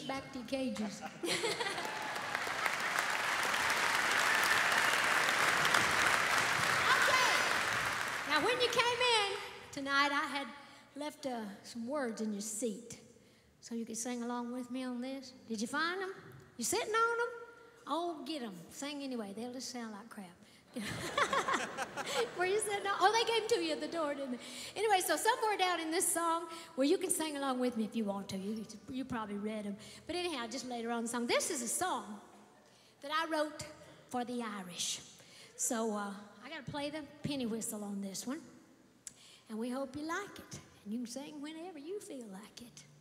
get back to your cages. Now, when you came in tonight, I had left some words in your seat so you could sing along with me on this. Did you find them? You sitting on them? Oh, get them. Sing anyway. They'll just sound like crap. Where you sitting on? Oh, they gave them to you at the door, didn't they? Anyway, so somewhere down in this song where you can sing along with me if you want to. You probably read them. But anyhow, just later on the song. This is a song that I wrote for the Irish. So I got to play the penny whistle on this one. And we hope you like it. And you can sing whenever you feel like it.